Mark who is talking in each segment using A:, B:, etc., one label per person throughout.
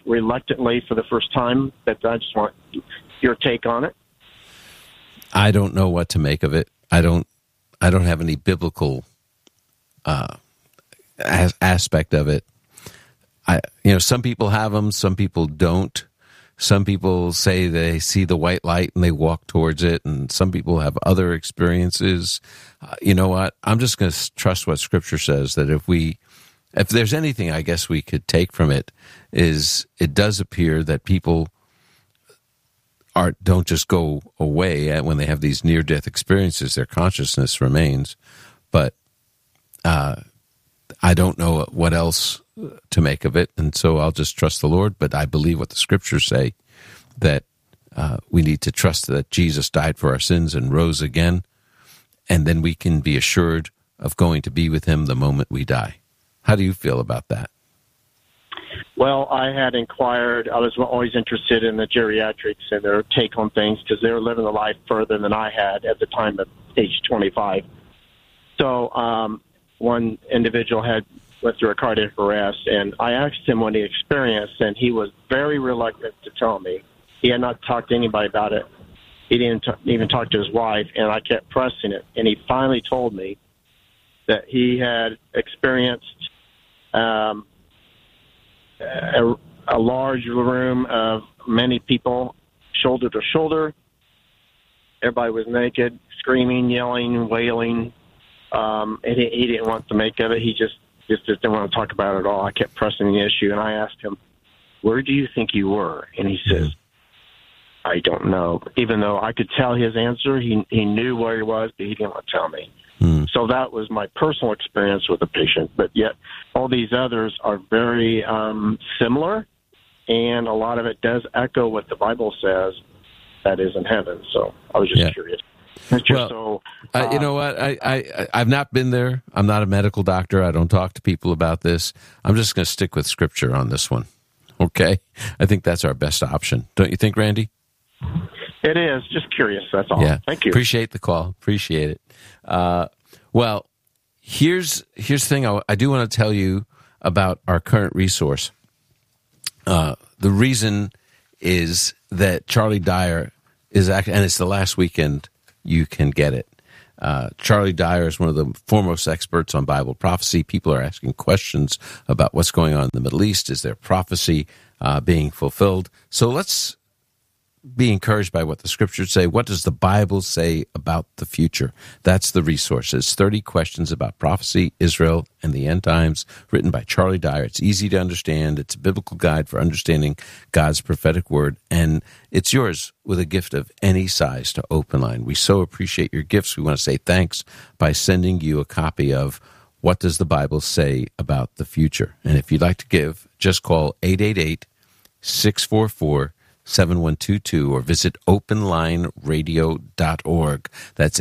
A: reluctantly for the first time, but I just want your take on it.
B: I don't know what to make of it. I don't have any biblical aspect of it. Some people have them, some people don't. Some people say they see the white light and they walk towards it, and some people have other experiences. You know what? I'm just going to trust what Scripture says, that if there's anything I guess we could take from it, is it does appear that people don't just go away when they have these near-death experiences. Their consciousness remains. But I don't know what else to make of it, and so I'll just trust the Lord. But I believe what the Scriptures say, that we need to trust that Jesus died for our sins and rose again, and then we can be assured of going to be with him the moment we die. How do you feel about that?
A: Well, I had inquired. I was always interested in the geriatrics and their take on things, because they were living the life further than I had at the time of age 25. So one individual went through a cardiac arrest, and I asked him what he experienced, and he was very reluctant to tell me. He had not talked to anybody about it. He didn't even talk to his wife, and I kept pressing it. And he finally told me that he had experienced a large room of many people, shoulder to shoulder. Everybody was naked, screaming, yelling, wailing. And he didn't want to make of it. He just didn't want to talk about it at all. I kept pressing the issue, and I asked him, "Where do you think you were?" And he says, "I don't know." Even though I could tell his answer, he knew where he was, but he didn't want to tell me. So that was my personal experience with the patient. But yet all these others are very similar, and a lot of it does echo what the Bible says that is in heaven. So I was just curious.
B: You know what? I've not been there. I'm not a medical doctor. I don't talk to people about this. I'm just going to stick with Scripture on this one. Okay? I think that's our best option. Don't you think, Randy?
A: It is. Just curious. That's all.
B: Yeah.
A: Thank you.
B: Appreciate the call. Appreciate it. Well, here's the thing I do want to tell you about our current resource. The reason is that Charlie Dyer is and it's the last weekend you can get it. Charlie Dyer is one of the foremost experts on Bible prophecy. People are asking questions about what's going on in the Middle East. Is there prophecy being fulfilled? So let's be encouraged by what the Scriptures say. What does the Bible say about the future? That's the resource. It's 30 questions about prophecy, Israel, and the end times, written by Charlie Dyer. It's easy to understand. It's a biblical guide for understanding God's prophetic word, and it's yours with a gift of any size to Open Line. We so appreciate your gifts. We want to say thanks by sending you a copy of What Does the Bible Say About the Future? And if you'd like to give, just call 888-644-7122 or visit openlineradio.org. That's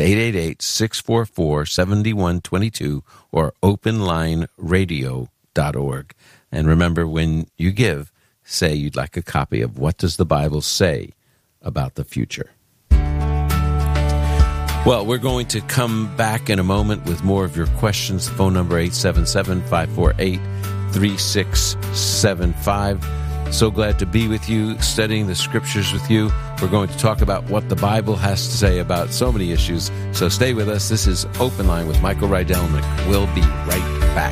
B: 888-644-7122 or openlineradio.org. And remember, when you give, say you'd like a copy of What Does the Bible Say About the Future? Well, we're going to come back in a moment with more of your questions. The phone number 877-548-3675. So glad to be with you, studying the Scriptures with you. We're going to talk about what the Bible has to say about so many issues. So stay with us. This is Open Line with Michael Rydelnik. We'll be right back.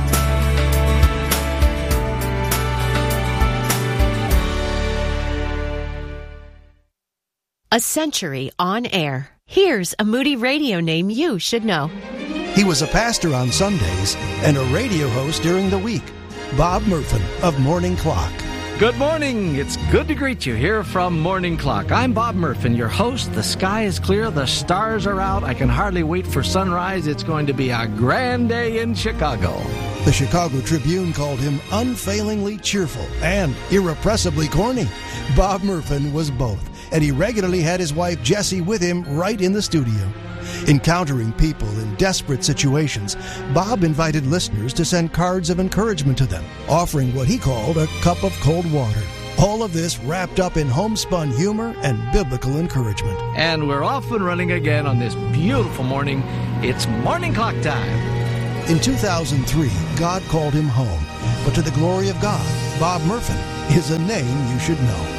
C: A century on air. Here's a Moody Radio name you should know.
D: He was a pastor on Sundays and a radio host during the week. Bob Murphin of Morning Clock.
E: Good morning. It's good to greet you here from Morning Clock. I'm Bob Murphin, your host. The sky is clear. The stars are out. I can hardly wait for sunrise. It's going to be a grand day in Chicago.
D: The Chicago Tribune called him unfailingly cheerful and irrepressibly corny. Bob Murphin was both, and he regularly had his wife Jessie with him right in the studio. Encountering people in desperate situations, Bob invited listeners to send cards of encouragement to them, offering what he called a cup of cold water. All of this wrapped up in homespun humor and biblical encouragement.
E: And we're off and running again on this beautiful morning. It's Morning Clock time.
D: In 2003, God called him home. But to the glory of God, Bob Murphin is a name you should know.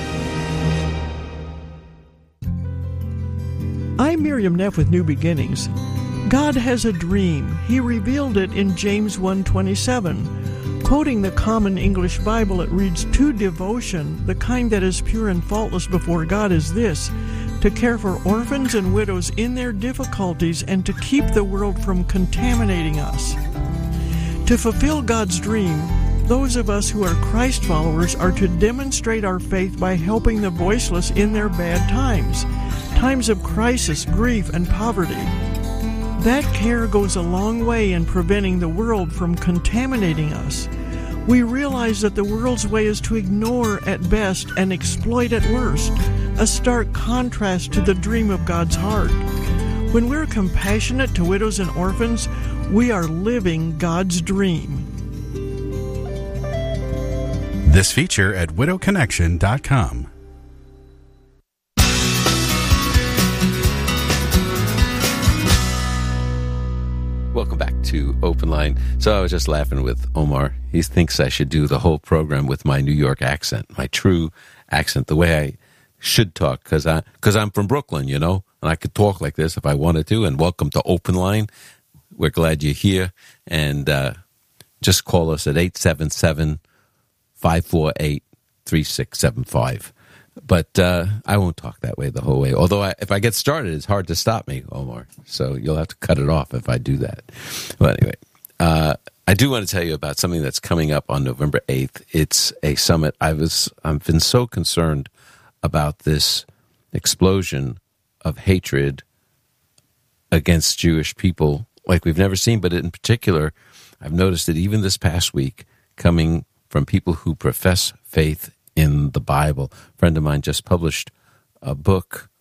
F: I'm Miriam Neff with New Beginnings. God has a dream. He revealed it in James 1:27. Quoting the Common English Bible, it reads, "True devotion, the kind that is pure and faultless before God, is this, to care for orphans and widows in their difficulties and to keep the world from contaminating us." To fulfill God's dream, those of us who are Christ followers are to demonstrate our faith by helping the voiceless in their bad times, times of crisis, grief, and poverty. That care goes a long way in preventing the world from contaminating us. We realize that the world's way is to ignore at best and exploit at worst, a stark contrast to the dream of God's heart. When we're compassionate to widows and orphans, we are living God's dream.
G: This feature at widowconnection.com.
B: Welcome back to Open Line. So I was just laughing with Omar. He thinks I should do the whole program with my New York accent, my true accent, the way I should talk, because I'm from Brooklyn, you know, and I could talk like this if I wanted to. And welcome to Open Line. We're glad you're here. And just call us at 877-548-3675. But I won't talk that way the whole way. Although if I get started, it's hard to stop me, Omar. So you'll have to cut it off if I do that. Well, anyway, I do want to tell you about something that's coming up on November 8th. It's a summit. I've been so concerned about this explosion of hatred against Jewish people like we've never seen. But in particular, I've noticed that even this past week, coming from people who profess faith in the Bible. A friend of mine just published a book.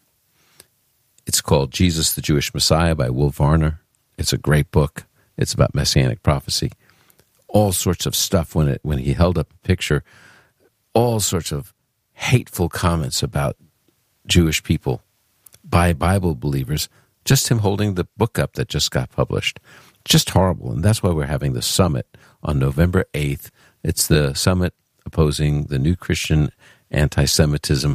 B: It's called Jesus, the Jewish Messiah by Will Varner. It's a great book. It's about messianic prophecy. All sorts of stuff when he held up a picture, all sorts of hateful comments about Jewish people by Bible believers. Just him holding the book up that just got published. Just horrible. And that's why we're having the summit on November 8th. It's the summit opposing the new Christian anti-Semitism.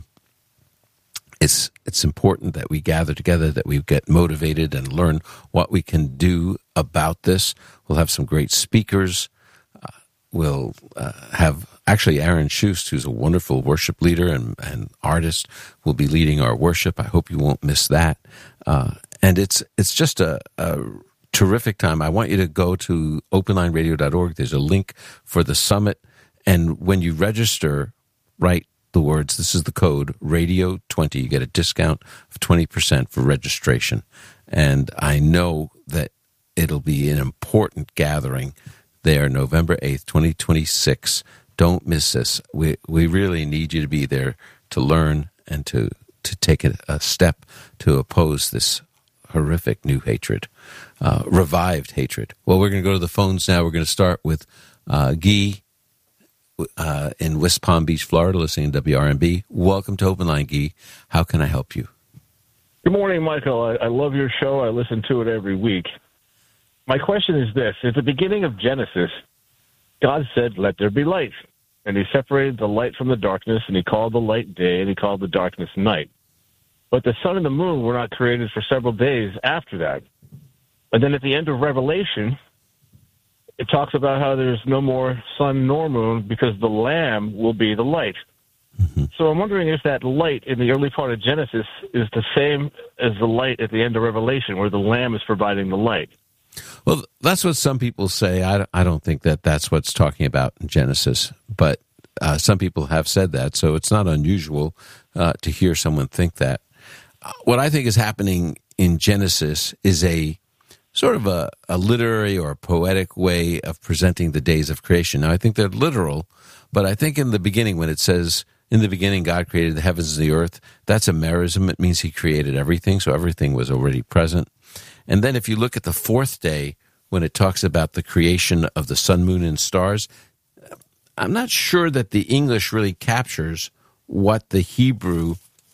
B: It's important that we gather together, that we get motivated and learn what we can do about this. We'll have some great speakers. We'll have actually Aaron Schust, who's a wonderful worship leader and artist, will be leading our worship. I hope you won't miss that. And it's just a terrific time. I want you to go to openlineradio.org. There's a link for the summit. And when you register, write the words, this is the code, Radio 20. You get a discount of 20% for registration. And I know that it'll be an important gathering there, November 8th, 2026. Don't miss this. We really need you to be there to learn and to take a step to oppose this horrific new hatred, revived hatred. Well, we're going to go to the phones now. We're going to start with Guy in West Palm Beach, Florida, listening to WRMB. Welcome to Open Line, Guy. How can I help you?
H: Good morning, Michael. I love your show. I listen to it every week. My question is this. At the beginning of Genesis, God said, let there be light. And he separated the light from the darkness, and he called the light day, and he called the darkness night. But the sun and the moon were not created for several days after that. And then at the end of Revelation, it talks about how there's no more sun nor moon because the Lamb will be the light. Mm-hmm. So I'm wondering if that light in the early part of Genesis is the same as the light at the end of Revelation, where the Lamb is providing the light.
B: Well, that's what some people say. I don't think that that's what's talking about in Genesis, but some people have said that, so it's not unusual to hear someone think that. What I think is happening in Genesis is a sort of a literary or a poetic way of presenting the days of creation. Now, I think they're literal, but I think in the beginning, when it says, in the beginning God created the heavens and the earth, that's a merism. It means he created everything, so everything was already present. And then if you look at the fourth day, when it talks about the creation of the sun, moon, and stars, I'm not sure that the English really captures what the Hebrew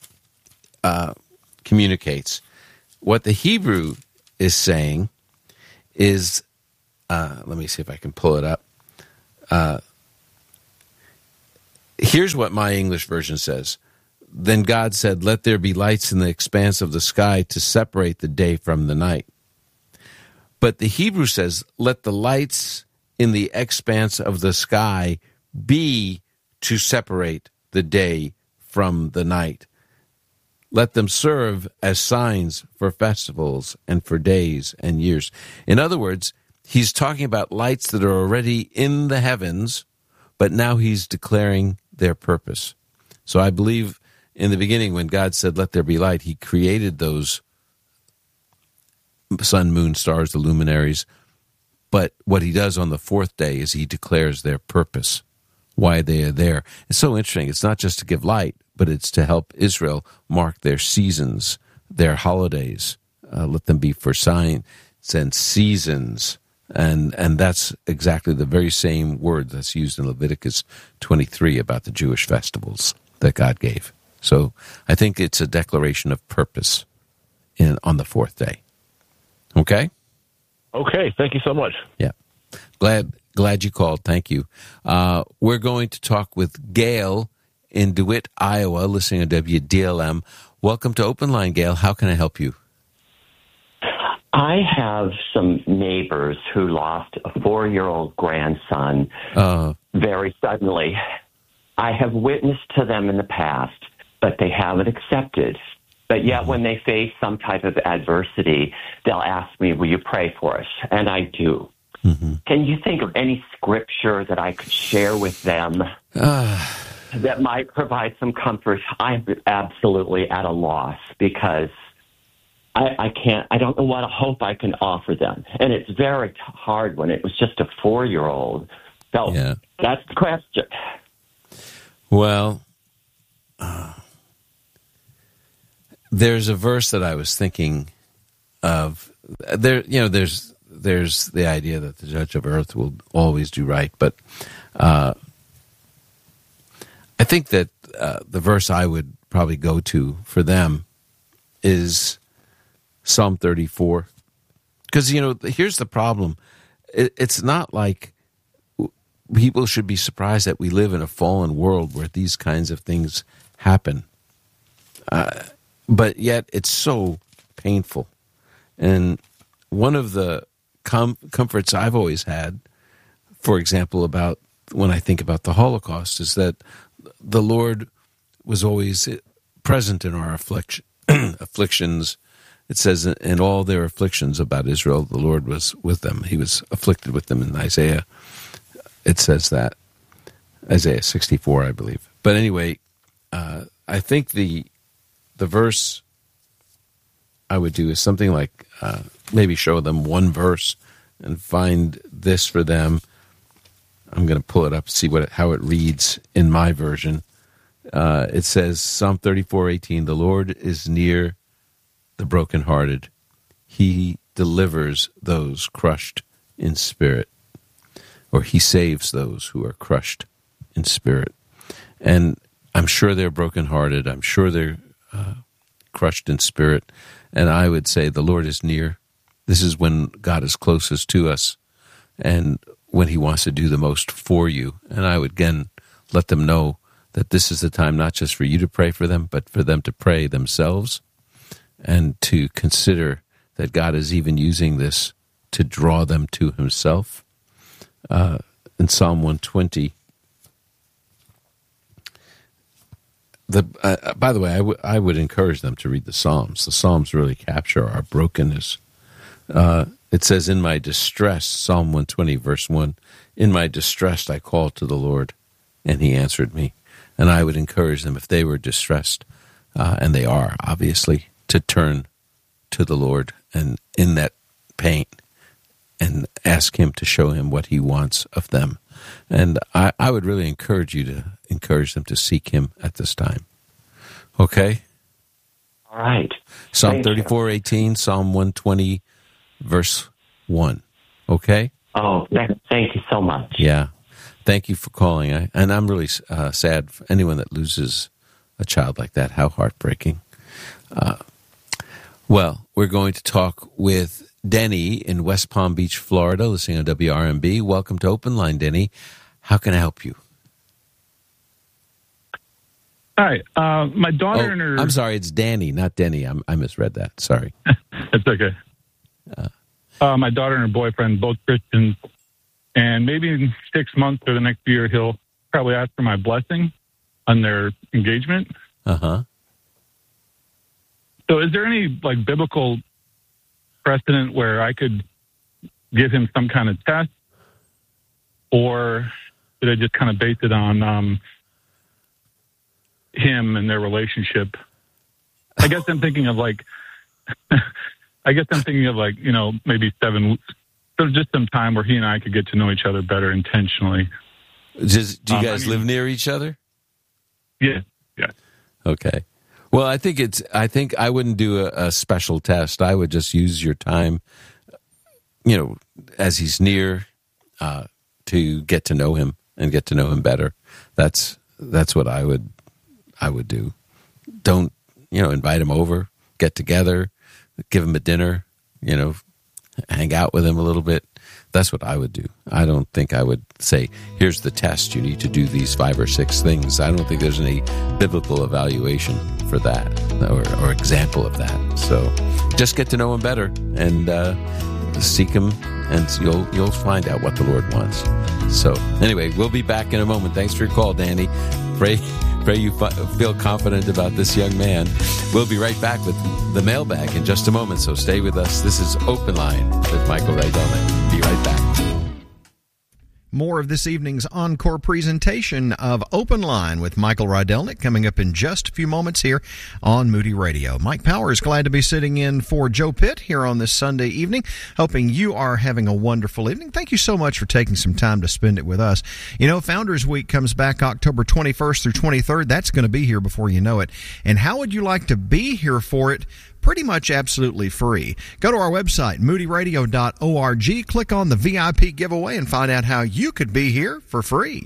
B: communicates. What the Hebrew is saying is, let me see if I can pull it up. Here's what my English version says. Then God said, let there be lights in the expanse of the sky to separate the day from the night. But the Hebrew says, let the lights in the expanse of the sky be to separate the day from the night. Let them serve as signs for festivals and for days and years. In other words, he's talking about lights that are already in the heavens, but now he's declaring their purpose. So I believe in the beginning when God said, let there be light, he created those sun, moon, stars, the luminaries. But what he does on the fourth day is he declares their purpose, why they are there. It's so interesting. It's not just to give light, but it's to help Israel mark their seasons, their holidays. Let them be for signs and seasons. And that's exactly the very same word that's used in Leviticus 23 about the Jewish festivals that God gave. So I think it's a declaration of purpose on the fourth day. Okay?
H: Okay, thank you so much.
B: Yeah. Glad you called. Thank you. We're going to talk with Gail in DeWitt, Iowa, listening to WDLM. Welcome to Open Line, Gail. How can I help you?
I: I have some neighbors who lost a 4-year-old grandson very suddenly. I have witnessed to them in the past, but they haven't accepted. But yet when they face some type of adversity, they'll ask me, will you pray for us? And I do. Mm-hmm. Can you think of any scripture that I could share with them that might provide some comfort? I'm absolutely at a loss because I don't know what hope I can offer them. And it's very hard when it was just a 4-year-old. So That's the question.
B: Well, there's a verse that I was thinking of. There's the idea that the judge of earth will always do right, but I think that the verse I would probably go to for them is Psalm 34. Because, here's the problem. It's not like people should be surprised that we live in a fallen world where these kinds of things happen. But yet it's so painful. And one of the comforts I've always had, for example, about when I think about the Holocaust, is that the Lord was always present in our afflictions. It says in all their afflictions about Israel, the Lord was with them. He was afflicted with them in Isaiah. It says that. Isaiah 64, I believe. But anyway, I think the verse I would do is something like maybe show them one verse and find this for them. I'm going to pull it up, see how it reads in my version. It says, Psalm 34:18, the Lord is near the brokenhearted. He delivers those crushed in spirit, or he saves those who are crushed in spirit. And I'm sure they're brokenhearted. I'm sure they're crushed in spirit. And I would say the Lord is near. This is when God is closest to us and when he wants to do the most for you. And I would, again, let them know that this is the time not just for you to pray for them, but for them to pray themselves and to consider that God is even using this to draw them to himself. In Psalm 120, by the way, I would encourage them to read the Psalms. The Psalms really capture our brokenness. It says, in my distress, Psalm 120, verse 1, in my distress I called to the Lord, and he answered me. And I would encourage them, if they were distressed, and they are, obviously, to turn to the Lord and in that pain and ask him to show him what he wants of them. And I would really encourage you to encourage them to seek him at this time. Okay?
I: All right.
B: Psalm 34:18, Psalm 120, verse 1. Okay?
I: Oh, thank you so much.
B: Yeah. Thank you for calling. And I'm really sad for anyone that loses a child like that. How heartbreaking. Well, we're going to talk with Denny in West Palm Beach, Florida, listening on WRMB. Welcome to Open Line, Denny. How can I help you?
J: Hi. My daughter and her...
B: I'm sorry, it's Danny, not Denny. I misread that. Sorry.
J: It's okay. My daughter and her boyfriend, both Christians, and maybe in 6 months or the next year, he'll probably ask for my blessing on their engagement.
B: Uh-huh.
J: So is there any biblical precedent where I could give him some kind of test, or should I just kind of base it on him and their relationship? I guess I'm thinking of maybe 7 weeks. So just some time where he and I could get to know each other better intentionally.
B: Do you guys live near each other?
J: Yeah.
B: Okay. Well, I think I wouldn't do a special test. I would just use your time, as he's near, to get to know him and get to know him better. That's what I would do. Don't, invite him over, get together, give him a dinner, hang out with him a little bit. That's what I would do. I don't think I would say, here's the test. You need to do these 5 or 6 things. I don't think there's any biblical evaluation for that or example of that. So just get to know him better and seek him, and you'll find out what the Lord wants. So anyway, we'll be back in a moment. Thanks for your call, Danny. Pray you feel confident about this young man. We'll be right back with the mailbag in just a moment, so stay with us. This is Open Line with Michael Rydelnik. Be right back.
K: More of this evening's encore presentation of Open Line with Michael Rydelnik coming up in just a few moments here on Moody Radio. Mike Power is glad to be sitting in for Joe Pitt here on this Sunday evening, hoping you are having a wonderful evening. Thank you so much for taking some time to spend it with us. Founders Week comes back October 21st through 23rd. That's going to be here before you know it. And how would you like to be here for it? Pretty much absolutely free. Go to our website, moodyradio.org, click on the VIP giveaway, and find out how you could be here for free.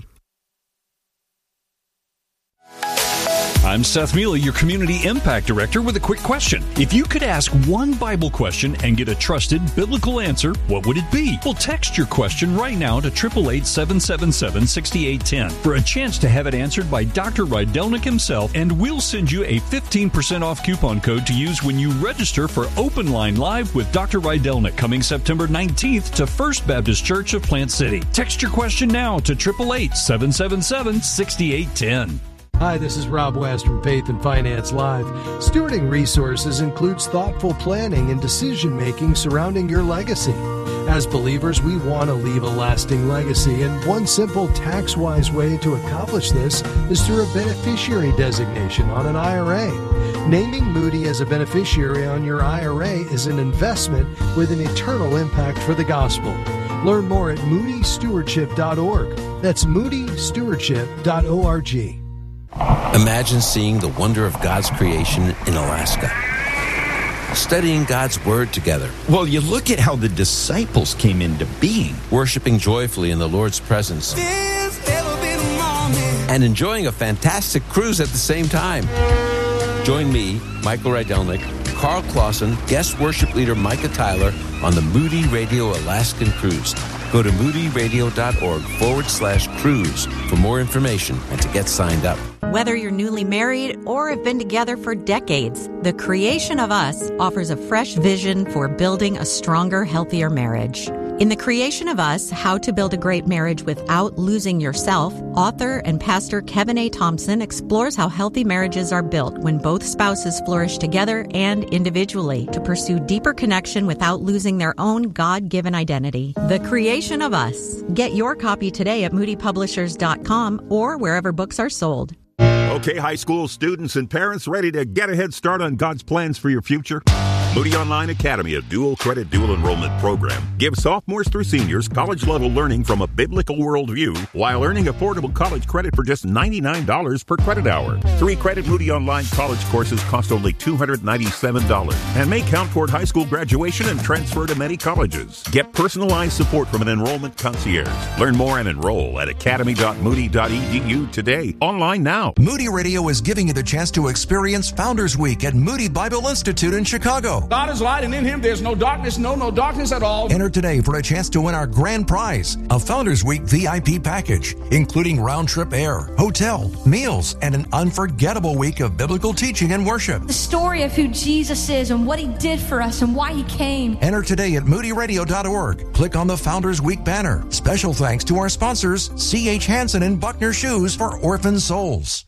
L: I'm Seth Mealy, your Community Impact Director, with a quick question. If you could ask one Bible question and get a trusted biblical answer, what would it be? Well, text your question right now to 888-777-6810 for a chance to have it answered by Dr. Rydelnik himself, and we'll send you a 15% off coupon code to use when you register for Open Line Live with Dr. Rydelnik coming September 19th to First Baptist Church of Plant City. Text your question now to 888-777-6810.
M: Hi, this is Rob West from Faith and Finance Live. Stewarding resources includes thoughtful planning and decision-making surrounding your legacy. As believers, we want to leave a lasting legacy, and one simple tax-wise way to accomplish this is through a beneficiary designation on an IRA. Naming Moody as a beneficiary on your IRA is an investment with an eternal impact for the gospel. Learn more at moodystewardship.org. That's moodystewardship.org.
B: Imagine seeing the wonder of God's creation in Alaska, studying God's Word together.
N: Well, you look at how the disciples came into being.
B: Worshiping joyfully in the Lord's presence. And enjoying a fantastic cruise at the same time. Join me, Michael Rydelnik, Carl Clausen, guest worship leader Micah Tyler on the Moody Radio Alaskan Cruise. Go to moodyradio.org/cruise for more information and to get signed up.
O: Whether you're newly married or have been together for decades, The Creation of Us offers a fresh vision for building a stronger, healthier marriage. In The Creation of Us, How to Build a Great Marriage Without Losing Yourself, author and pastor Kevin A. Thompson explores how healthy marriages are built when both spouses flourish together and individually to pursue deeper connection without losing their own God-given identity. The Creation of Us. Get your copy today at moodypublishers.com or wherever books are sold.
P: Okay, high school students and parents ready to get a head start on God's plans for your future? Moody Online Academy, a dual credit, dual enrollment program, gives sophomores through seniors college-level learning from a biblical worldview while earning affordable college credit for just $99 per credit hour. 3-credit Moody Online college courses cost only $297 and may count toward high school graduation and transfer to many colleges. Get personalized support from an enrollment concierge. Learn more and enroll at academy.moody.edu today. Online now.
Q: Moody Radio is giving you the chance to experience Founders Week at Moody Bible Institute in Chicago. God is light, and in him there's no darkness, no darkness at all.
R: Enter today for a chance to win our grand prize, a Founders Week VIP package, including round-trip air, hotel, meals, and an unforgettable week of biblical teaching and worship.
S: The story of who Jesus is and what he did for us and why he came.
R: Enter today at moodyradio.org. Click on the Founders Week banner. Special thanks to our sponsors, C.H. Hansen and Buckner Shoes for Orphan Souls.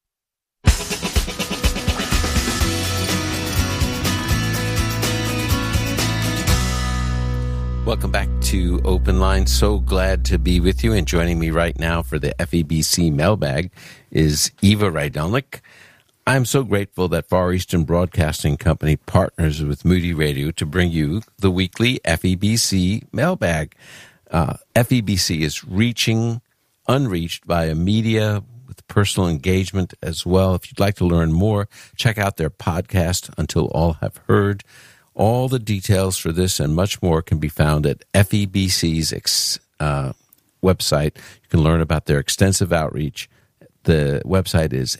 B: Welcome back to Open Line. So glad to be with you. And joining me right now for the FEBC mailbag is Eva Rydelnik. I'm so grateful that Far Eastern Broadcasting Company partners with Moody Radio to bring you the weekly FEBC mailbag. FEBC is reaching unreached via media with personal engagement as well. If you'd like to learn more, check out their podcast, Until All Have Heard. All the details for this and much more can be found at FEBC's website. You can learn about their extensive outreach. The website is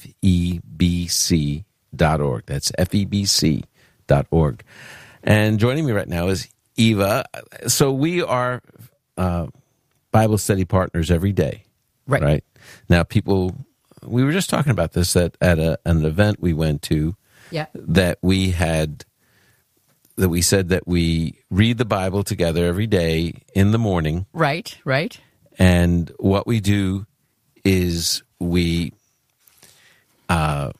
B: febc.org. That's febc.org. And joining me right now is Eva. So we are Bible study partners every day. Right? Now, people, we were just talking about this at an event we went to.
T: Yeah.
B: That we said that we read the Bible together every day in the morning.
T: Right.
B: And what we do is we don't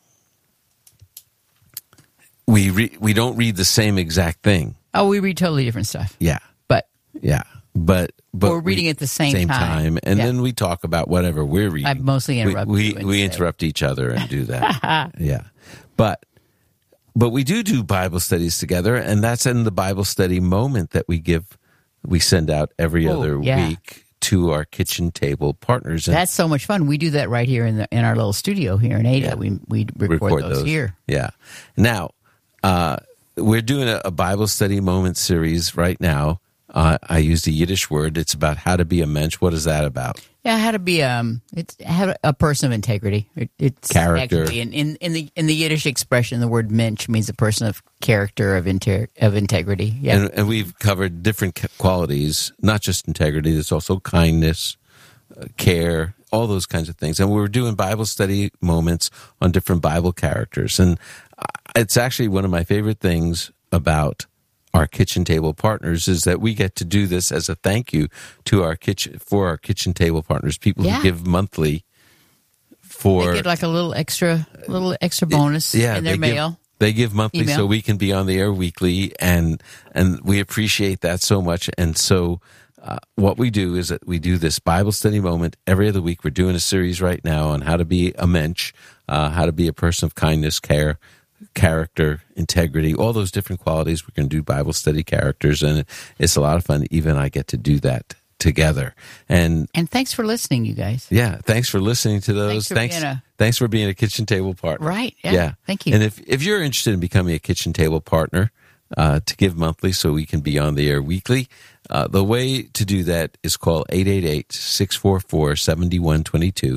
B: read the same exact thing.
T: Oh, we read totally different stuff.
B: Yeah. But
T: we're reading at the same time.
B: And then we talk about whatever we're reading.
T: I mostly interrupt you.
B: We interrupt each other and do that. Yeah. But we do Bible studies together, and that's in the Bible study moment that we send out every other week to our kitchen table partners. And
T: that's so much fun. We do that right here in our little studio here in Ada. Yeah. We record those here.
B: Yeah. Now, we're doing a Bible study moment series right now. I used a Yiddish word. It's about how to be a mensch. What is that about?
T: Yeah, how to be it's have a person of integrity. It's
B: character.
T: Actually, in the Yiddish expression, the word mensch means a person of character, of integrity. Yeah,
B: and we've covered different qualities, not just integrity. There's also kindness, care, all those kinds of things. And we're doing Bible study moments on different Bible characters, and it's actually one of my favorite things about our kitchen table partners is that we get to do this as a thank you to our kitchen table partners, people who give monthly
T: they get like a little extra bonus in their mail.
B: They give monthly
T: email.
B: So we can be on the air weekly, and we appreciate that so much. And so what we do is that we do this Bible study moment every other week. We're doing a series right now on how to be a mensch, how to be a person of kindness, care, character, integrity, all those different qualities. We're going to do Bible study characters, and it's a lot of fun. Eva and I get to do that together. And
T: thanks for listening, you guys.
B: Yeah, thanks for listening to those. Thanks for being a kitchen table partner.
T: Right, yeah. Thank you.
B: And if you're interested in becoming a kitchen table partner, to give monthly so we can be on the air weekly, the way to do that is call 888-644-7122,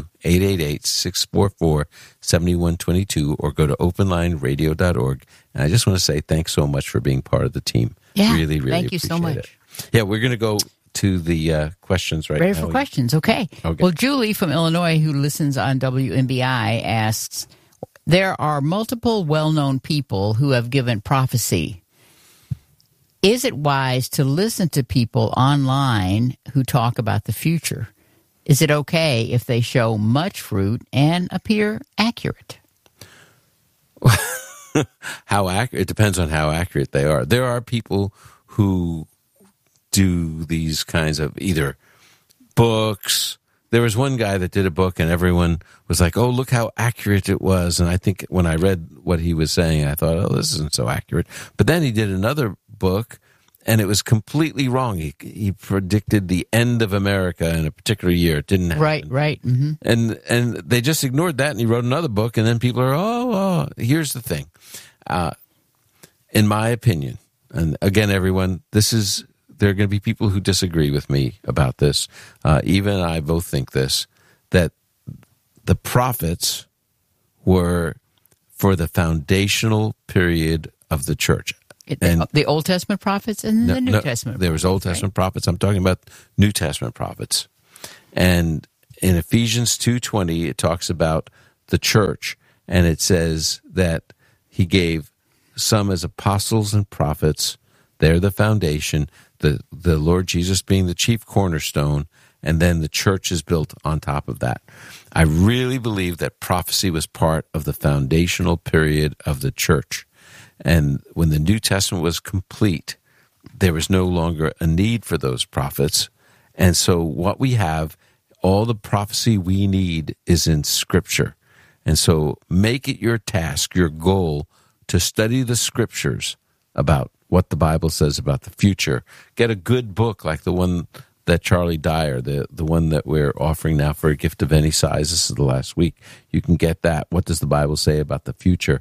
B: 888-644-7122, or go to openlineradio.org. And I just want to say thanks so much for being part of the team.
T: Yeah,
B: really
T: thank you so much.
B: It. Yeah, we're going to go to the questions right now.
T: Ready for questions, okay. Well, Julie from Illinois, who listens on WMBI, asks, there are multiple well-known people who have given prophecy. Is it wise to listen to people online who talk about the future? Is it okay if they show much fruit and appear accurate?
B: How accurate? It depends on how accurate they are. There are people who do these kinds of either books. There was one guy that did a book, and everyone was like, oh, look how accurate it was. And I think when I read what he was saying, I thought, oh, this isn't so accurate. But then he did another book, and it was completely wrong. He predicted the end of America in a particular year. It didn't happen.
T: Right. Mm-hmm.
B: And they just ignored that, and he wrote another book, and then people are, oh. Here's the thing. In my opinion, and again, everyone, there are going to be people who disagree with me about this. Eva and I both think this, that the prophets were for the foundational period of the church.
T: The Old Testament prophets and the New Testament.
B: There was Old Testament prophets. I'm talking about New Testament prophets. And in Ephesians 2:20, it talks about the church, and it says that he gave some as apostles and prophets. They're the foundation, the Lord Jesus being the chief cornerstone, and then the church is built on top of that. I really believe that prophecy was part of the foundational period of the church. And when the New Testament was complete, there was no longer a need for those prophets. And so what we have, all the prophecy we need is in Scripture. And so make it your task, your goal, to study the Scriptures about what the Bible says about the future. Get a good book like the one that Charlie Dyer, the one that we're offering now for a gift of any size. This is the last week. You can get that. What does the Bible say about the future?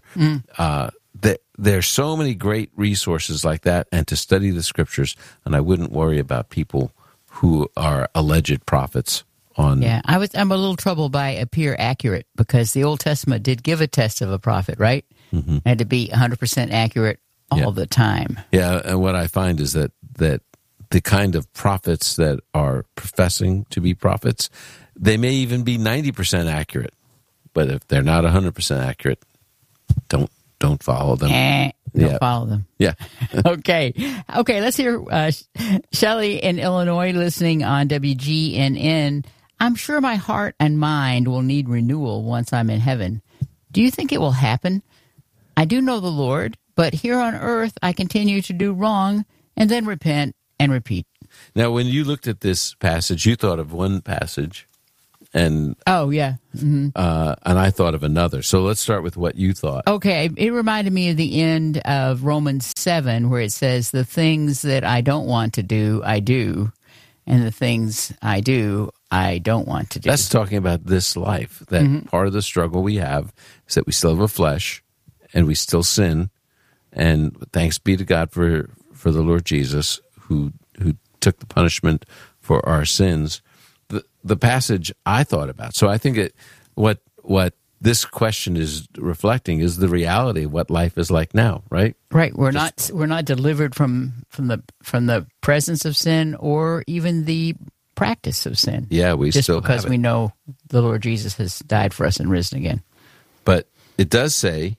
B: There's so many great resources like that, and to study the Scriptures. And I wouldn't worry about people who are alleged prophets. I'm a little troubled by appear accurate, because the Old Testament did give a test of a prophet, right? Mm-hmm. And to be 100% accurate all the time. Yeah, and what I find is that the kind of prophets that are professing to be prophets, they may even be 90% accurate. But if they're not 100% accurate, don't follow them. Don't follow them. Yeah. Okay, let's hear Shelley in Illinois listening on WGNN. I'm sure my heart and mind will need renewal once I'm in heaven. Do you think it will happen? I do know the Lord, but here on earth I continue to do wrong and then repent and repeat. Now, when you looked at this passage, you thought of one passage, and and I thought of another. So let's start with what you thought. Okay, it reminded me of the end of Romans 7, where it says, "The things that I don't want to do, I do, and the things I do, I don't want to do." That's talking about this life. That part of the struggle we have is that we still have a flesh, and we still sin. And thanks be to God for the Lord Jesus, who took the punishment for our sins. The passage I thought about. So I think what this question is reflecting is the reality of what life is like now, right? Right. We're not delivered from the presence of sin or even the practice of sin. Yeah, we just still because have it. We know the Lord Jesus has died for us and risen again. But it does say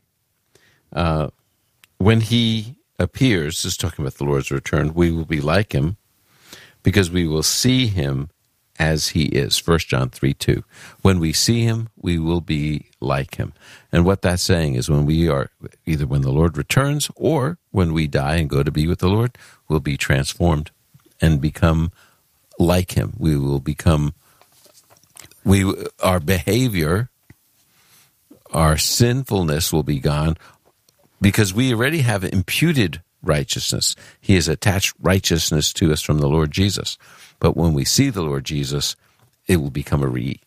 B: when he appears, just talking about the Lord's return, we will be like him because we will see him as he is. 1 John 3:2. When we see him, we will be like him. And what that's saying is when we are, either when the Lord returns or when we die and go to be with the Lord, we'll be transformed and become like him. We will become, our behavior, our sinfulness will be gone because we already have imputed righteousness. He has attached righteousness to us from the Lord Jesus. But when we see the Lord Jesus, it will become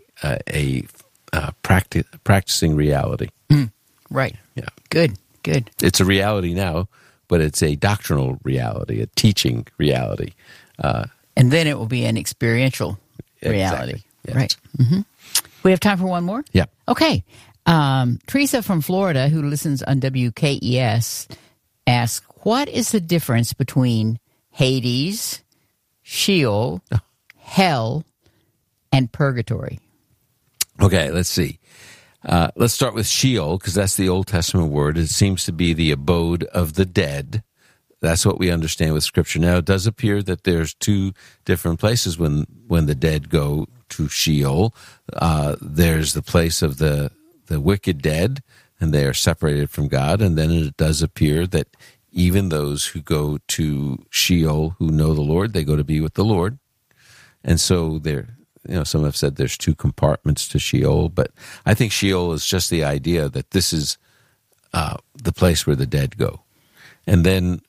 B: practicing reality. Right. Yeah. Good. It's a reality now, but it's a doctrinal reality, a teaching reality. And then it will be an experiential reality. Exactly. Yes. Right. Mm-hmm. We have time for one more? Yeah. Okay. Teresa from Florida, who listens on WKES, asks, what is the difference between Hades, Sheol, hell, and purgatory? Okay, let's see. Let's start with Sheol, because that's the Old Testament word. It seems to be the abode of the dead. That's what we understand with Scripture. Now, it does appear that there's two different places when the dead go to Sheol. There's the place of the wicked dead, and they are separated from God. And then it does appear that even those who go to Sheol, who know the Lord, they go to be with the Lord. And so some have said there's two compartments to Sheol, but I think Sheol is just the idea that this is the place where the dead go. And then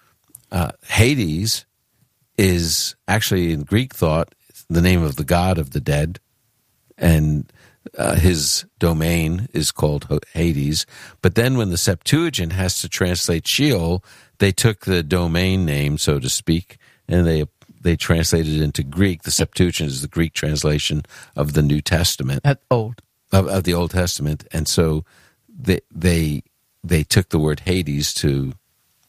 B: Hades is actually, in Greek thought, the name of the god of the dead, and his domain is called Hades. But then when the Septuagint has to translate Sheol, they took the domain name, so to speak, and they translated it into Greek. The Septuagint is the Greek translation of the New Testament. Of the Old Testament. And so they took the word Hades to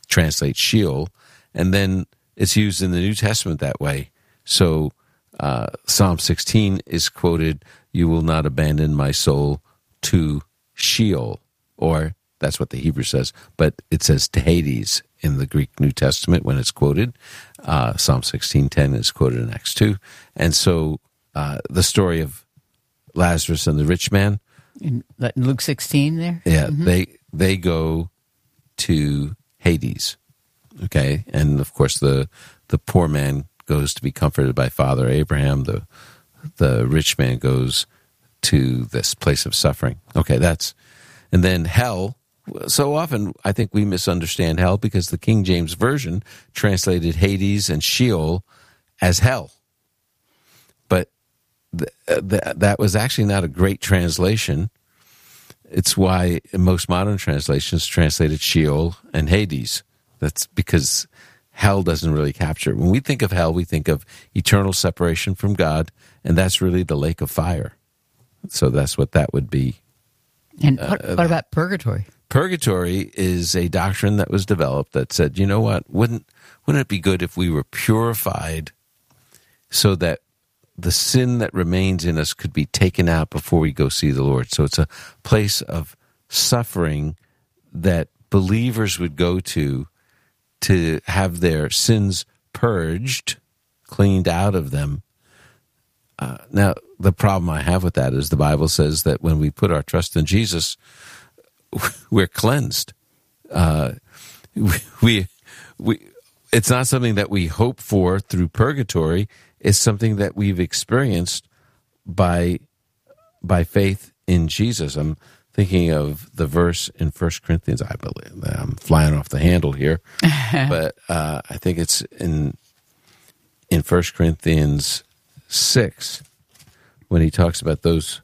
B: translates Sheol, and then it's used in the New Testament that way. So Psalm 16 is quoted, "You will not abandon my soul to Sheol," or that's what the Hebrew says, but it says to Hades in the Greek New Testament when it's quoted. Psalm 16:10 is quoted in Acts 2. And so the story of Lazarus and the rich man.
T: In Luke 16 there?
B: Yeah, they go to Hades, okay? And, of course, the poor man goes to be comforted by Father Abraham. The rich man goes to this place of suffering. Okay, and then hell. So often I think we misunderstand hell because the King James Version translated Hades and Sheol as hell. But that was actually not a great translation. It's why most modern translations translated Sheol and Hades. That's because hell doesn't really capture it. When we think of hell, we think of eternal separation from God, and that's really the lake of fire. So that's what that would be.
T: And what about purgatory?
B: Purgatory is a doctrine that was developed that said, you know what, wouldn't it be good if we were purified so that the sin that remains in us could be taken out before we go see the Lord? So it's a place of suffering that believers would go to have their sins purged, cleaned out of them. Now, the problem I have with that is the Bible says that when we put our trust in Jesus, we're cleansed. We it's not something that we hope for through purgatory. It's something that we've experienced by faith in Jesus. I'm thinking of the verse in 1 Corinthians. I believe I'm flying off the handle here, but I think it's in 1 Corinthians 6 when he talks about those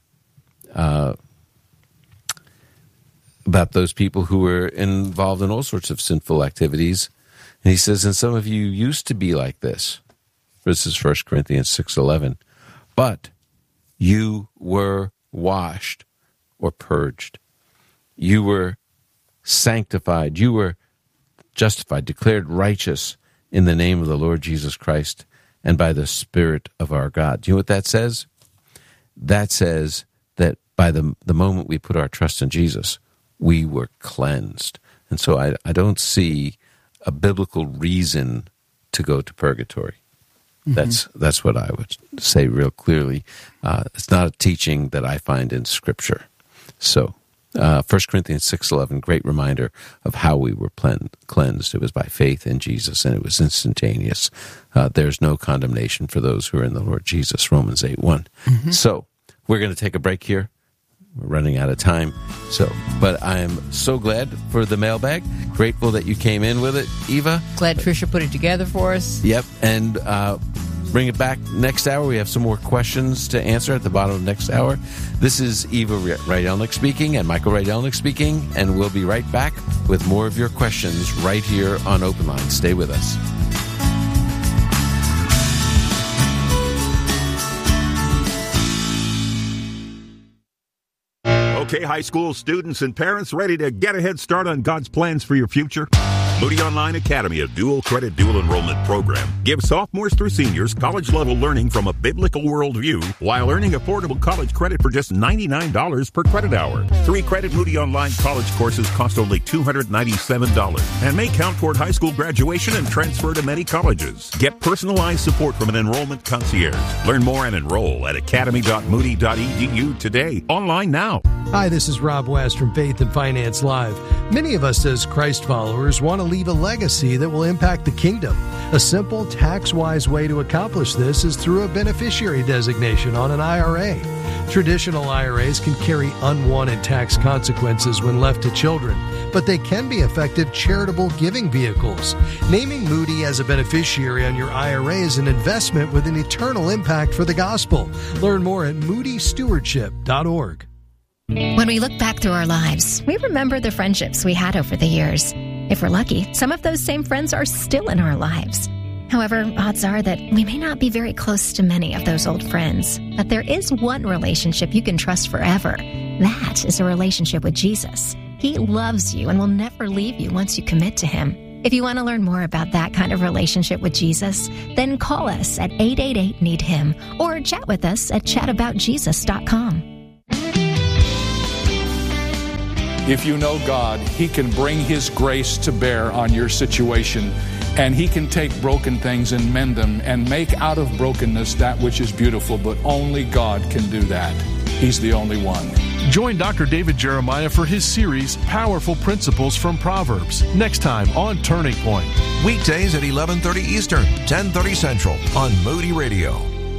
B: people who were involved in all sorts of sinful activities. And he says, and some of you used to be like this. This is 1 Corinthians 6:11. But you were washed or purged. You were sanctified. You were justified, declared righteous in the name of the Lord Jesus Christ and by the Spirit of our God. Do you know what that says? That says that by the moment we put our trust in Jesus, we were cleansed. And so I don't see a biblical reason to go to purgatory. Mm-hmm. That's what I would say real clearly. It's not a teaching that I find in Scripture. So 1 Corinthians 6:11, great reminder of how we were cleansed. It was by faith in Jesus, and it was instantaneous. There's no condemnation for those who are in the Lord Jesus, Romans 8:1. Mm-hmm. So we're going to take a break here. We're running out of time. But I'm so glad for the mailbag. Grateful that you came in with it, Eva.
T: Glad Tricia put it together for us.
B: Yep. And bring it back next hour. We have some more questions to answer at the bottom of next hour. This is Eva Rydelnik speaking and Michael Rydelnik speaking. And we'll be right back with more of your questions right here on Open Line. Stay with us.
P: Okay, high school students and parents ready to get a head start on God's plans for your future? Moody Online Academy, a dual credit, dual enrollment program, gives sophomores through seniors college-level learning from a biblical worldview while earning affordable college credit for just $99 per credit hour. 3-credit Moody Online college courses cost only $297 and may count toward high school graduation and transfer to many colleges. Get personalized support from an enrollment concierge. Learn more and enroll at academy.moody.edu today. Online now.
M: Hi, this is Rob West from Faith and Finance Live. Many of us as Christ followers want to leave a legacy that will impact the kingdom. A simple, tax-wise way to accomplish this is through a beneficiary designation on an IRA. Traditional IRAs can carry unwanted tax consequences when left to children, but they can be effective charitable giving vehicles. Naming Moody as a beneficiary on your IRA is an investment with an eternal impact for the gospel. Learn more at moodystewardship.org.
U: When we look back through our lives, we remember the friendships we had over the years. If we're lucky, some of those same friends are still in our lives. However, odds are that we may not be very close to many of those old friends. But there is one relationship you can trust forever. That is a relationship with Jesus. He loves you and will never leave you once you commit to Him. If you want to learn more about that kind of relationship with Jesus, then call us at 888-NEED-HIM or chat with us at chataboutjesus.com.
Q: If you know God, He can bring His grace to bear on your situation, and He can take broken things and mend them and make out of brokenness that which is beautiful, but only God can do that. He's the only one.
A: Join Dr. David Jeremiah for his series, Powerful Principles from Proverbs, next time on Turning Point.
R: Weekdays at 11:30 Eastern, 10:30 Central on Moody Radio.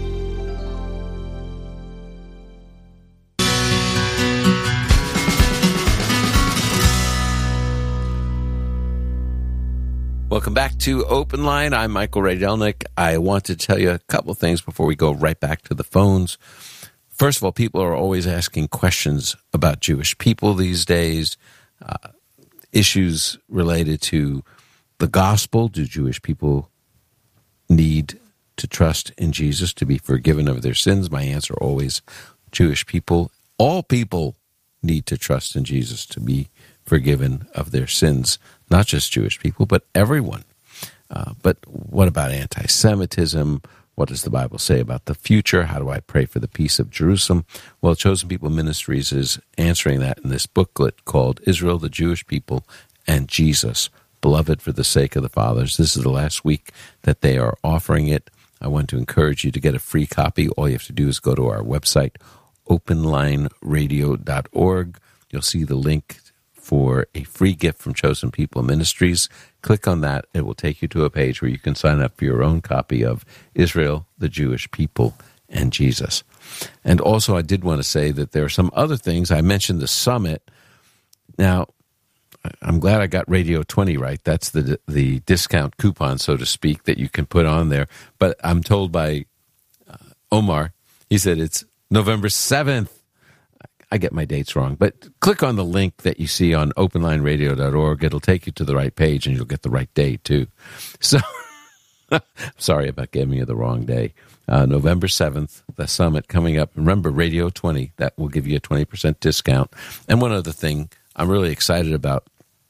B: Welcome back to Open Line. I'm Michael Rydelnik. I want to tell you a couple things before we go right back to the phones. First of all, people are always asking questions about Jewish people these days, issues related to the gospel. Do Jewish people need to trust in Jesus to be forgiven of their sins? My answer always, Jewish people, all people need to trust in Jesus to be forgiven of their sins. Not just Jewish people, but everyone. But what about anti-Semitism? What does the Bible say about the future? How do I pray for the peace of Jerusalem? Well, Chosen People Ministries is answering that in this booklet called Israel, the Jewish People, and Jesus, Beloved for the Sake of the Fathers. This is the last week that they are offering it. I want to encourage you to get a free copy. All you have to do is go to our website, openlineradio.org. You'll see the link for a free gift from Chosen People Ministries. Click on that. It will take you to a page where you can sign up for your own copy of Israel, the Jewish People, and Jesus. And also, I did want to say that there are some other things. I mentioned the summit. Now, I'm glad I got Radio 20 right. That's the discount coupon, so to speak, that you can put on there. But I'm told by Omar, he said it's November 7th. I get my dates wrong, but click on the link that you see on openlineradio.org. It'll take you to the right page, and you'll get the right day, too. So, sorry about giving you the wrong day. November 7th, the summit coming up. Remember, Radio 20, that will give you a 20% discount. And one other thing I'm really excited about,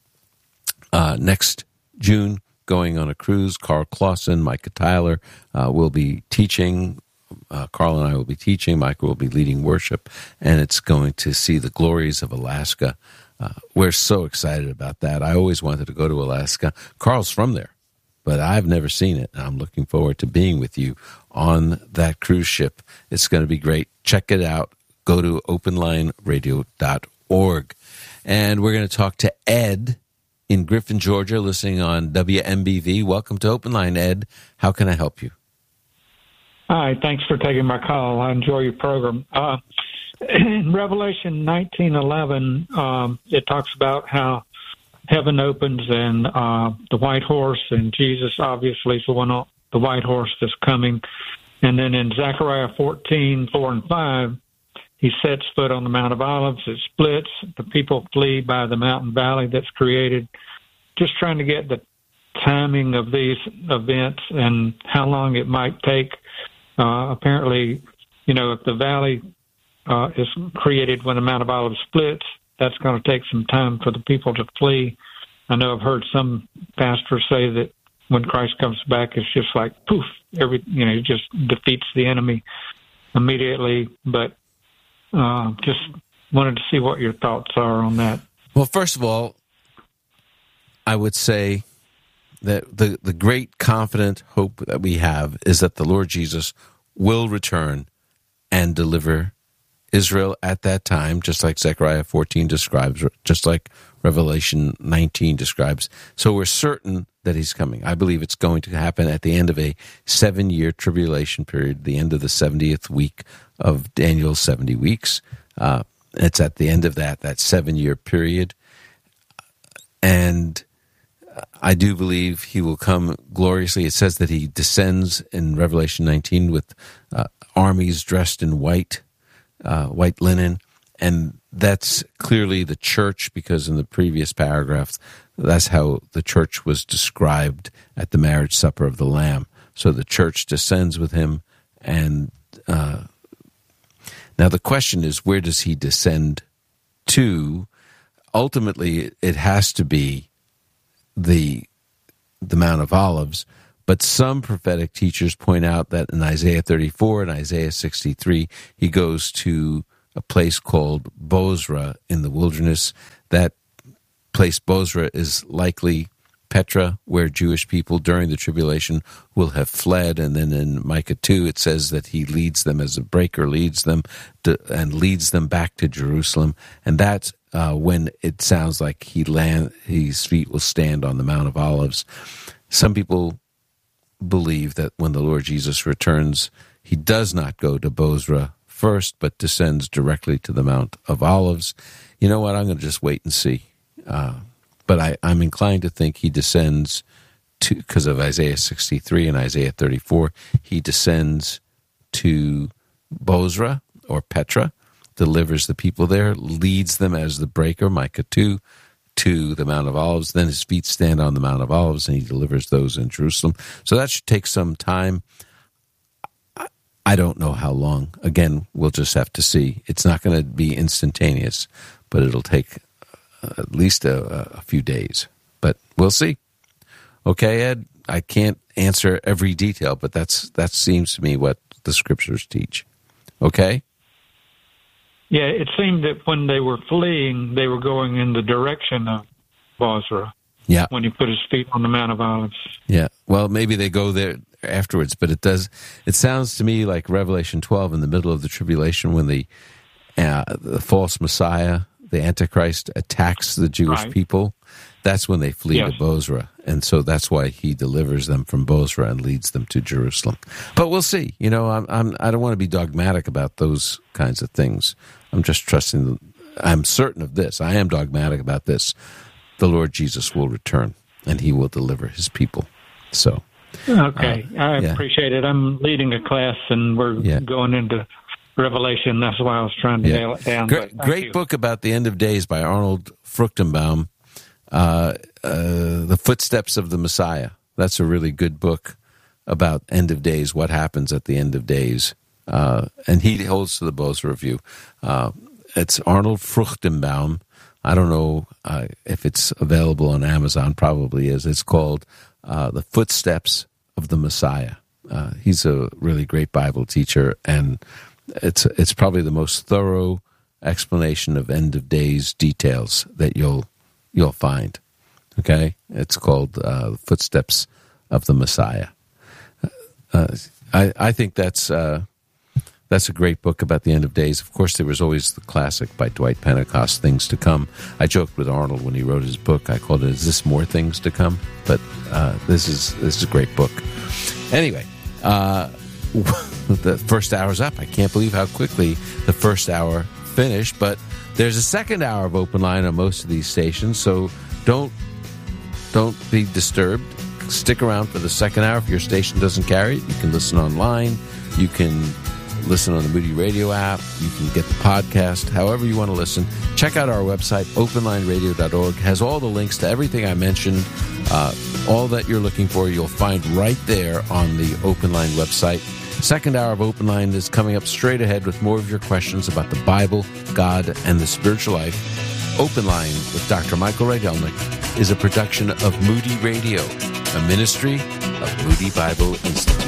B: next June, going on a cruise, Carl Clausen, Micah Tyler will be teaching. Carl and I will be teaching. Michael will be leading worship, and it's going to see the glories of Alaska. We're so excited about that. I always wanted to go to Alaska. Carl's from there, but I've never seen it, and I'm looking forward to being with you on that cruise ship. It's going to be great. Check it out. Go to openlineradio.org. And we're going to talk to Ed in Griffin, Georgia, listening on WMBV. Welcome to Open Line, Ed. How can I help you?
V: Hi, thanks for taking my call. I enjoy your program. In Revelation 19:11, it talks about how heaven opens and the white horse, and Jesus obviously is the one on the white horse that's coming. And then in Zechariah 14:4 and 5, he sets foot on the Mount of Olives. It splits. The people flee by the mountain valley that's created. Just trying to get the timing of these events and how long it might take. Apparently, if the valley is created when the Mount of Olives splits, that's going to take some time for the people to flee. I know I've heard some pastors say that when Christ comes back, it's just like poof, he just defeats the enemy immediately. But just wanted to see what your thoughts are on that.
B: Well, first of all, I would say that the great confident hope that we have is that the Lord Jesus will return and deliver Israel at that time, just like Zechariah 14 describes, just like Revelation 19 describes. So we're certain that he's coming. I believe it's going to happen at the end of a 7-year tribulation period, the end of the 70th week of Daniel's 70 weeks. It's at the end of that 7-year period. And I do believe he will come gloriously. It says that he descends in Revelation 19 with armies dressed in white linen, and that's clearly the church, because in the previous paragraph, that's how the church was described at the marriage supper of the Lamb. So the church descends with him, and now the question is, where does he descend to? Ultimately, it has to be the the Mount of Olives. But some prophetic teachers point out that in Isaiah 34 and Isaiah 63, he goes to a place called Bozrah in the wilderness. That place, Bozrah, is likely Petra, where Jewish people during the tribulation will have fled. And then in Micah 2, it says that he leads them as a breaker, leads them back to Jerusalem. And that's when it sounds like his feet will stand on the Mount of Olives. Some people believe that when the Lord Jesus returns, he does not go to Bozrah first, but descends directly to the Mount of Olives. You know what? I'm going to just wait and see. But I'm inclined to think he descends to, because of Isaiah 63 and Isaiah 34, he descends to Bozrah or Petra, delivers the people there, leads them as the breaker, Micah 2, to the Mount of Olives. Then his feet stand on the Mount of Olives, and he delivers those in Jerusalem. So that should take some time. I don't know how long. Again, we'll just have to see. It's not going to be instantaneous, but it'll take at least a few days. But we'll see. Okay, Ed, I can't answer every detail, but that seems to me what the scriptures teach. Okay?
V: Yeah, it seemed that when they were fleeing, they were going in the direction of Bozrah.
B: Yeah.
V: When he put his feet on the Mount of Olives.
B: Yeah. Well, maybe they go there afterwards, but it sounds to me like Revelation 12 in the middle of the tribulation when the false Messiah, the Antichrist, attacks the Jewish people. That's when they flee to Bozrah. And so that's why he delivers them from Bozrah and leads them to Jerusalem. But we'll see. You know, I don't want to be dogmatic about those kinds of things. I'm just trusting. I'm certain of this. I am dogmatic about this. The Lord Jesus will return, and he will deliver his people. So,
V: okay. I appreciate it. I'm leading a class, and we're going into Revelation. That's why I was trying to nail it down.
B: Great book about the end of days by Arnold Fruchtenbaum, The Footsteps of the Messiah. That's a really good book about end of days, what happens at the end of days. And he holds to the Bozrah view. It's Arnold Fruchtenbaum. I don't know if it's available on Amazon. Probably is. It's called The Footsteps of the Messiah. He's a really great Bible teacher, and it's probably the most thorough explanation of end of days details that you'll find. Okay, it's called The Footsteps of the Messiah. I think that's a great book about the end of days. Of course, there was always the classic by Dwight Pentecost, Things to Come. I joked with Arnold when he wrote his book. I called it, Is This More Things to Come? But this is a great book. Anyway, the first hour's up. I can't believe how quickly the first hour finished. But there's a second hour of Open Line on most of these stations, so don't be disturbed. Stick around for the second hour. If your station doesn't carry it, you can listen online. You can listen on the Moody Radio app. You can get the podcast, however you want to listen. Check out our website, openlineradio.org. It has all the links to everything I mentioned. All that you're looking for, you'll find right there on the Open Line website. Second hour of Open Line is coming up straight ahead with more of your questions about the Bible, God, and the spiritual life. Open Line with Dr. Michael Rydelnik is a production of Moody Radio, a ministry of Moody Bible Institute.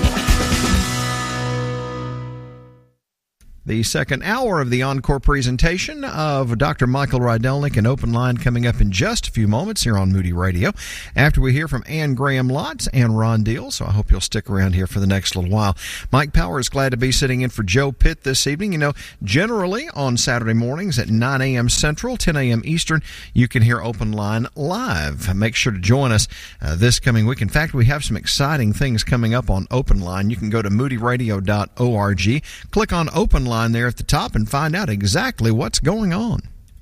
K: The second hour of the encore presentation of Dr. Michael Rydelnik and Open Line coming up in just a few moments here on Moody Radio after we hear from Ann Graham Lotz and Ron Deal, so I hope you'll stick around here for the next little while. Mike Power is glad to be sitting in for Joe Pitt this evening. You know, generally on Saturday mornings at 9 a.m. Central, 10 a.m. Eastern, you can hear Open Line live. Make sure to join us this coming week. In fact, we have some exciting things coming up on Open Line. You can go to moodyradio.org, click on Open Line there at the top and find out exactly what's going on.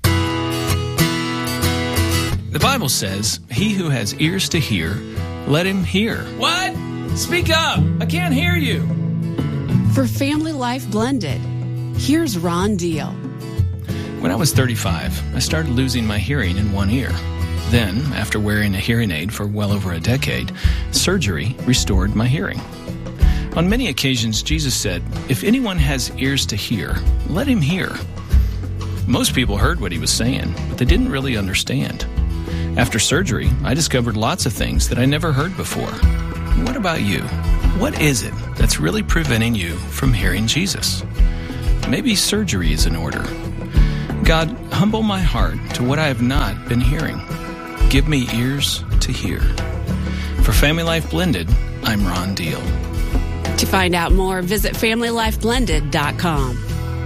C: The Bible says, "He who has ears to hear, let him hear." What? Speak up! I can't hear you.
E: For Family Life Blended, here's Ron Deal.
C: When I was 35, I started losing my hearing in one ear. Then, after wearing a hearing aid for well over a decade, surgery restored my hearing. On many occasions, Jesus said, "If anyone has ears to hear, let him hear." Most people heard what he was saying, but they didn't really understand. After surgery, I discovered lots of things that I never heard before. What about you? What is it that's really preventing you from hearing Jesus? Maybe surgery is in order. God, humble my heart to what I have not been hearing. Give me ears to hear. For Family Life Blended, I'm Ron Deal.
E: To find out more, visit FamilyLifeBlended.com.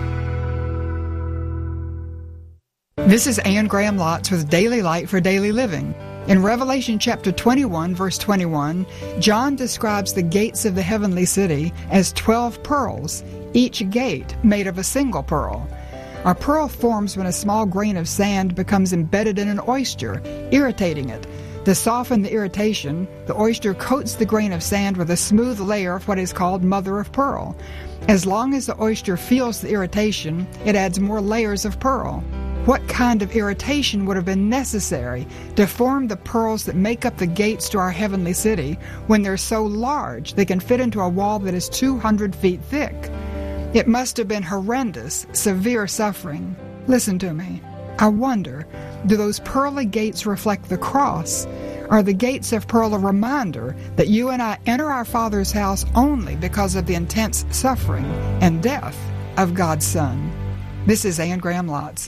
D: This is Anne Graham Lotz with Daily Light for Daily Living. In Revelation chapter 21, verse 21, John describes the gates of the heavenly city as 12 pearls, each gate made of a single pearl. A pearl forms when a small grain of sand becomes embedded in an oyster, irritating it. To soften the irritation, the oyster coats the grain of sand with a smooth layer of what is called mother of pearl. As long as the oyster feels the irritation, it adds more layers of pearl. What kind of irritation would have been necessary to form the pearls that make up the gates to our heavenly city when they're so large they can fit into a wall that is 200 feet thick? It must have been horrendous, severe suffering. Listen to me. I wonder, do those pearly gates reflect the cross? Are the gates of pearl a reminder that you and I enter our Father's house only because of the intense suffering and death of God's Son? This is Anne Graham Lotz.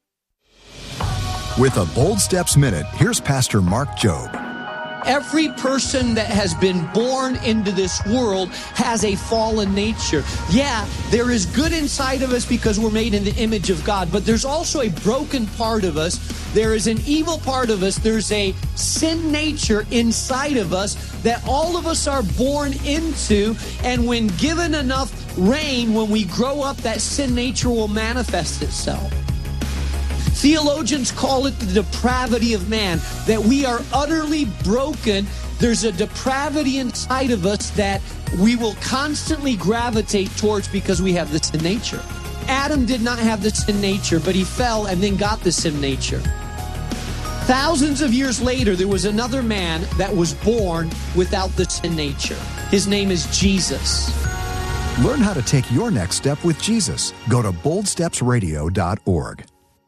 F: With a Bold Steps Minute, here's Pastor Mark Jobe.
W: Every person that has been born into this world has a fallen nature. Yeah, there is good inside of us because we're made in the image of God, but there's also a broken part of us. There is an evil part of us. There's a sin nature inside of us that all of us are born into, and when given enough rain, when we grow up, that sin nature will manifest itself. Theologians call it the depravity of man, that we are utterly broken. There's a depravity inside of us that we will constantly gravitate towards because we have this sin nature. Adam did not have the sin nature, but he fell and then got the sin nature. Thousands of years later, there was another man that was born without the sin nature. His name is Jesus.
F: Learn how to take your next step with Jesus. Go to boldstepsradio.org.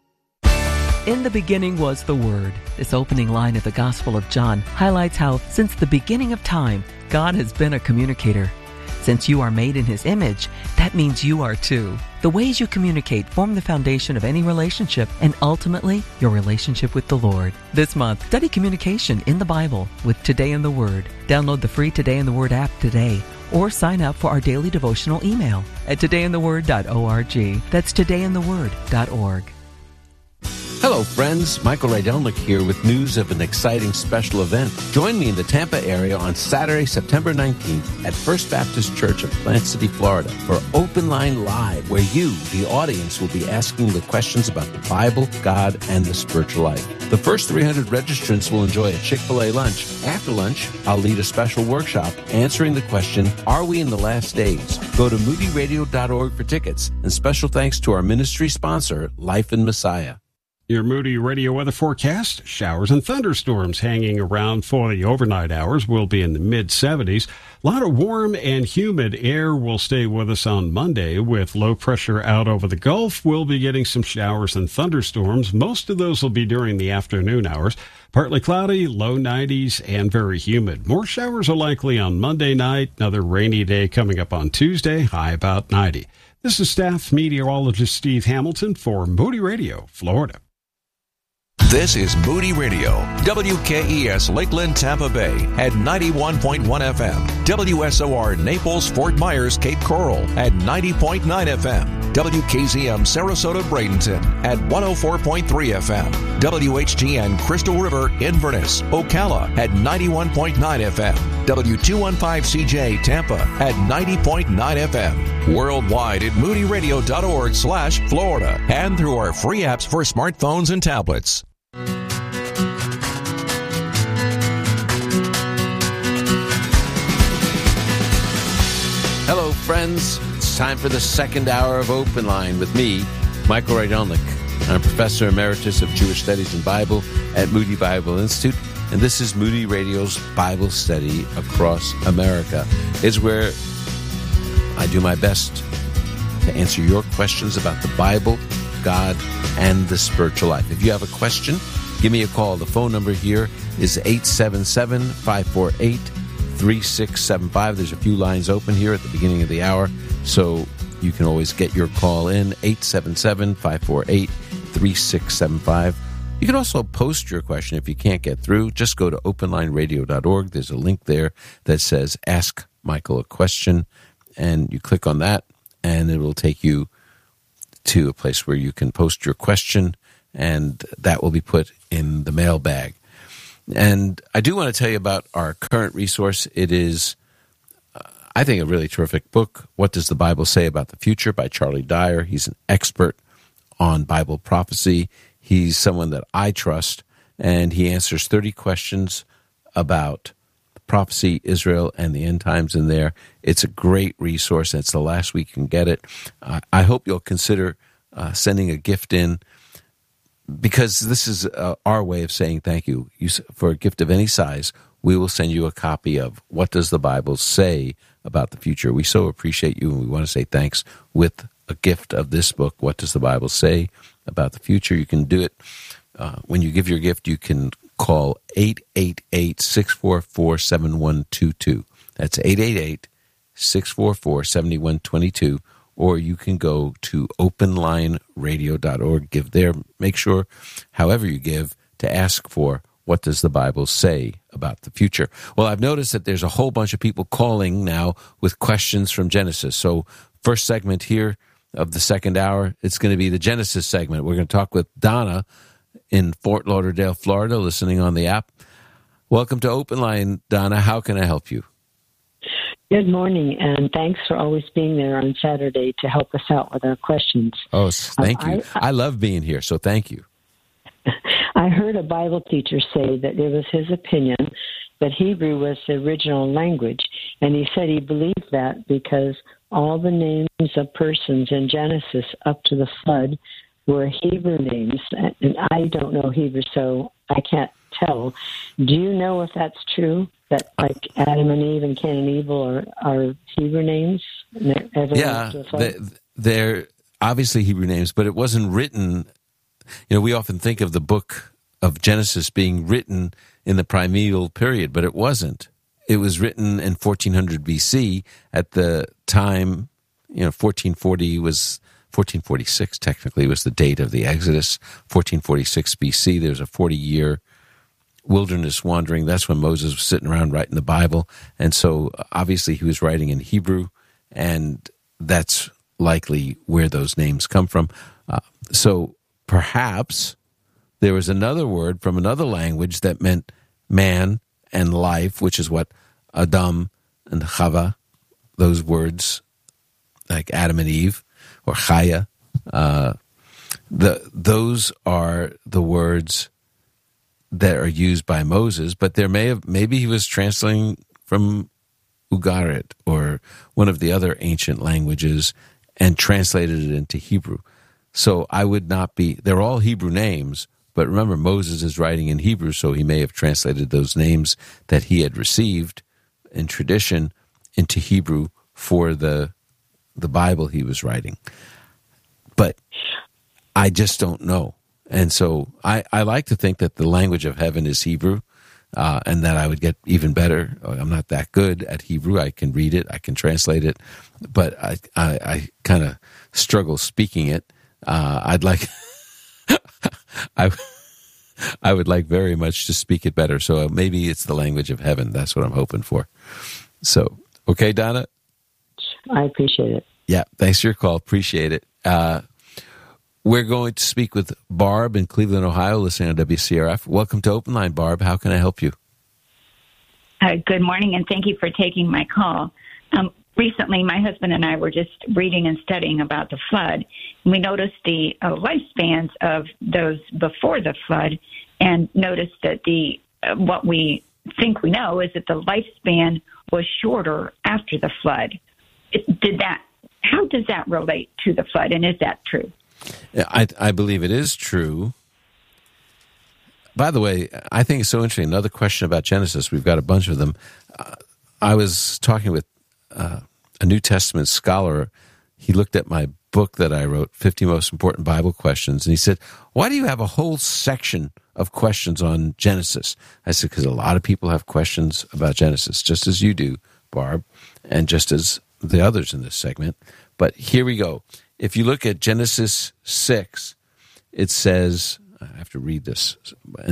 X: In the beginning was the Word. This opening line of the Gospel of John highlights how, since the beginning of time, God has been a communicator. Since you are made in His image, that means you are too. The ways you communicate form the foundation of any relationship and ultimately your relationship with the Lord. This month, study communication in the Bible with Today in the Word. Download the free Today in the Word app today or sign up for our daily devotional email at todayintheword.org. That's todayintheword.org.
B: Hello, friends. Michael Rydelnik here with news of an exciting special event. Join me in the Tampa area on Saturday, September 19th at First Baptist Church of Plant City, Florida for Open Line Live, where you, the audience, will be asking the questions about the Bible, God, and the spiritual life. The first 300 registrants will enjoy a Chick-fil-A lunch. After lunch, I'll lead a special workshop answering the question, are we in the last days? Go to moodyradio.org for tickets. And special thanks to our ministry sponsor, Life in Messiah.
Y: Your Moody Radio weather forecast, showers and thunderstorms hanging around for the overnight hours. Will be in the mid-70s. A lot of warm and humid air will stay with us on Monday. With low pressure out over the Gulf, we'll be getting some showers and thunderstorms. Most of those will be during the afternoon hours. Partly cloudy, low 90s, and very humid. More showers are likely on Monday night. Another rainy day coming up on Tuesday, high about 90. This is staff meteorologist Steve Hamilton for Moody Radio, Florida.
Z: This is Moody Radio, WKES Lakeland, Tampa Bay at 91.1 FM, WSOR Naples, Fort Myers, Cape Coral at 90.9 FM, WKZM Sarasota, Bradenton at 104.3 FM, WHGN Crystal River, Inverness, Ocala at 91.9 FM, W215CJ Tampa at 90.9 FM, worldwide at moodyradio.org/Florida and through our free apps for smartphones and tablets.
B: Hello, friends. It's time for the second hour of Open Line with me, Michael Rydelnik. I'm Professor Emeritus of Jewish Studies and Bible at Moody Bible Institute, and this is Moody Radio's Bible study across America. It's where I do my best to answer your questions about the Bible, God, and the spiritual life. If you have a question, give me a call. The phone number here is 877-548-3675. There's a few lines open here at the beginning of the hour, so you can always get your call in, 877-548-3675. You can also post your question if you can't get through. Just go to openlineradio.org. There's a link there that says Ask Michael a Question, and you click on that, and it will take you to a place where you can post your question, and that will be put in the mailbag. And I do want to tell you about our current resource. It is, I think, a really terrific book, What Does the Bible Say About the Future by Charlie Dyer. He's an expert on Bible prophecy. He's someone that I trust, and he answers 30 questions about prophecy, Israel, and the end times in there. It's a great resource, and it's the last week you can get it. I hope you'll consider sending a gift in, because this is our way of saying thank you. For a gift of any size, we will send you a copy of What Does the Bible Say About the Future. We so appreciate you, and we want to say thanks with a gift of this book, What Does the Bible Say About the Future. You can do it. When you give your gift, you can call 888-644-7122. That's 888-644-7122. Or you can go to openlineradio.org. Give there. Make sure, however you give, to ask for What Does the Bible Say About the Future. Well, I've noticed that there's a whole bunch of people calling now with questions from Genesis. So first segment here of the second hour, it's going to be the Genesis segment. We're going to talk with Donna in Fort Lauderdale, Florida, listening on the app. Welcome to Open Line, Donna. How can I help you?
G: Good morning, and thanks for always being there on Saturday to help us out with our questions.
B: Oh, thank you. I love being here, so thank you.
G: I heard a Bible teacher say that it was his opinion that Hebrew was the original language, and he said he believed that because all the names of persons in Genesis up to the flood were Hebrew names, and I don't know Hebrew, so I can't tell. Do you know if that's true, that like Adam and Eve and Cain and Abel are Hebrew names?
B: Yeah, they're obviously Hebrew names, but it wasn't written. You know, we often think of the book of Genesis being written in the primeval period, but it wasn't. It was written in 1400 BC at the time, 1446 technically was the date of the Exodus. 1446 BC, there's a 40-year wilderness wandering. That's when Moses was sitting around writing the Bible. And so obviously he was writing in Hebrew, and that's likely where those names come from. So perhaps there was another word from another language that meant man and life, which is what Adam and Chava, those words like Adam and Eve, or Chaya, those are the words that are used by Moses, but maybe he was translating from Ugarit or one of the other ancient languages and translated it into Hebrew. So I would not be, they're all Hebrew names, but remember Moses is writing in Hebrew, so he may have translated those names that he had received in tradition into Hebrew for the Bible he was writing. But I just don't know. And so I like to think that the language of heaven is Hebrew, and that I would get even better. I'm not that good at Hebrew. I can read it, I can translate it, but I kind of struggle speaking it. I'd like, I would like very much to speak it better. So maybe it's the language of heaven. That's what I'm hoping for. So, okay, Donna?
G: I appreciate it.
B: Yeah, thanks for your call. Appreciate it. We're going to speak with Barb in Cleveland, Ohio, listening on WCRF. Welcome to Open Line, Barb. How can I help you?
H: Good morning, and thank you for taking my call. Recently, my husband and I were just reading and studying about the flood, and we noticed the lifespans of those before the flood, and noticed that what we think we know is that the lifespan was shorter after the flood. How does that relate to the flood, and is that true?
B: I believe it is true. By the way, I think it's so interesting. Another question about Genesis. We've got a bunch of them. I was talking with a New Testament scholar. He looked at my book that I wrote, 50 Most Important Bible Questions. And he said, why do you have a whole section of questions on Genesis? I said, because a lot of people have questions about Genesis, just as you do, Barb, and just as the others in this segment. But here we go. If you look at Genesis 6, it says, I have to read this,